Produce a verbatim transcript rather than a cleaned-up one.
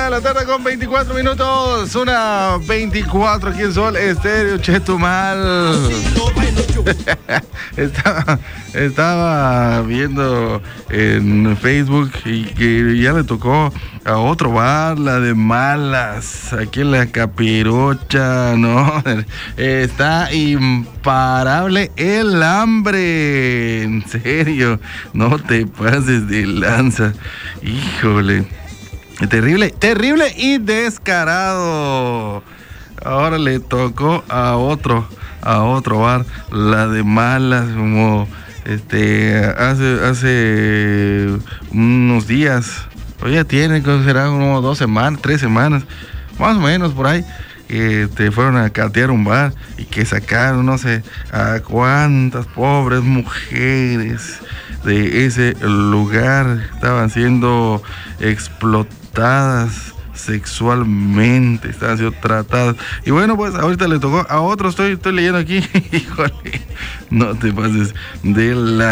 de la tarde con veinticuatro minutos. Una veinticuatro aquí en Sol Estéreo, Chetumal. estaba, estaba viendo en Facebook y que ya le tocó a otro bar, la de malas, aquí en la Capirocha, ¿no? Está imparable el hambre, en serio, no te pases de lanza, híjole, terrible, terrible y descarado. Ahora le tocó a otro, a otro bar, la de malas, como este, hace, hace unos días. Oye, ya tiene, será como dos semanas, tres semanas, más o menos por ahí, que te fueron a catear un bar y que sacaron no sé a cuántas pobres mujeres de ese lugar, estaban siendo explotadas sexualmente, estaban siendo tratadas. Y bueno, pues ahorita le tocó a otro, estoy, estoy leyendo aquí, híjole, no te pases de la...